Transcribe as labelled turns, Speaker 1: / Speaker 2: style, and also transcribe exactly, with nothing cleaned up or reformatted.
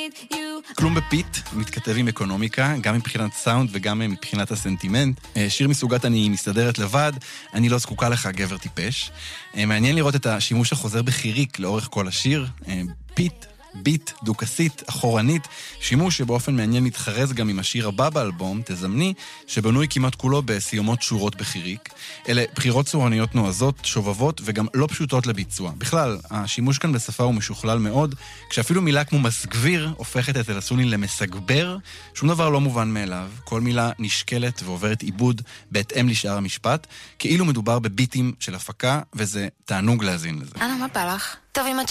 Speaker 1: כלום בפיט מתכתב עם אקונומיקה, גם מבחינת סאונד וגם מבחינת הסנטימנט. שיר מסוגת אני מסתדרת לבד, אני לא זקוקה לך גבר טיפש. מעניין לראות את השימוש החוזר בחיריק לאורך כל השיר. פיט, ביט, דוקסית, אחורנית, שימוש שבאופן מעניין מתחרז גם עם השיר הבא באלבום, תזמני, שבנוי כמעט כולו בסיומות שורות בחיריק. אלה בחירות צורניות נועזות, שובבות וגם לא פשוטות לביצוע. בכלל, השימוש כאן בשפה הוא משוכלל מאוד, כשאפילו מילה כמו מסגביר הופכת את אלסוני למסגבר, שום דבר לא מובן מאליו, כל מילה נשקלת ועוברת עיבוד בהתאם לשאר המשפט, כאילו מדובר בביטים של הפקה, וזה תענוג להזין לזה.
Speaker 2: אנה, מה בא לך? טוב, אם את